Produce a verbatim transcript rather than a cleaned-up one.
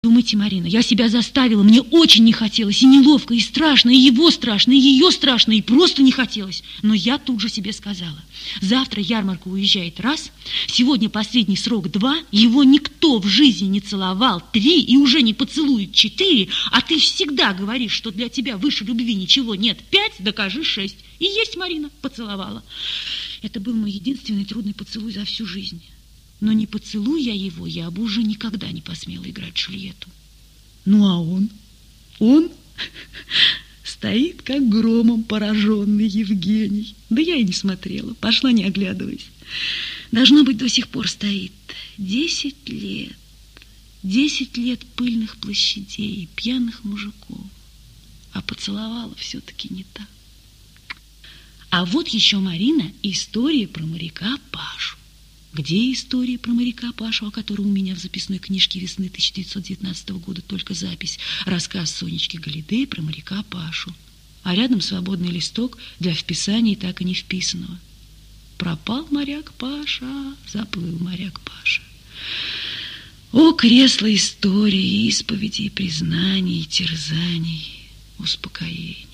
Думайте, Марина, я себя заставила, мне очень не хотелось, и неловко, и страшно, и его страшно, и ее страшно, и просто не хотелось. Но я тут же себе сказала: завтра ярмарка уезжает раз, сегодня последний срок два, его никто в жизни не целовал три и уже не поцелует четыре, а ты всегда говоришь, что для тебя выше любви ничего нет. Пять, докажи шесть. И есть, Марина, поцеловала. Это был мой единственный трудный поцелуй за всю жизнь. Но не поцелуй я его, я бы уже никогда не посмела играть Джульетту. Ну, а он? Он стоит, как громом пораженный Евгений. Да я и не смотрела, пошла, не оглядываясь. Должно быть, до сих пор стоит. Десять лет. Десять лет пыльных площадей, пьяных мужиков. А поцеловала все-таки не так. А вот еще, Марина, история про моряка Пашу. Где история про моряка Пашу, о которой у меня в записной книжке весны тысяча девятьсот девятнадцатого года только запись, рассказ Сонечки Галидей про моряка Пашу. А рядом свободный листок для вписания так и не вписанного. Пропал моряк Паша, заплыл моряк Паша. О, кресло истории, исповедей, признаний, терзаний, успокоений.